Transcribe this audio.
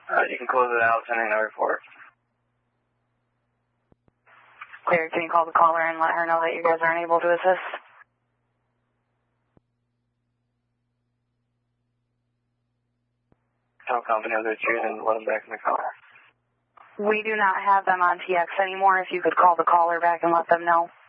You can close it out, sending a report. Clear, can you call the caller and let her know that you guys aren't able to assist? Tell company of their choose and let them back in the car. We do not have them on TX anymore. If you could call the caller back and let them know.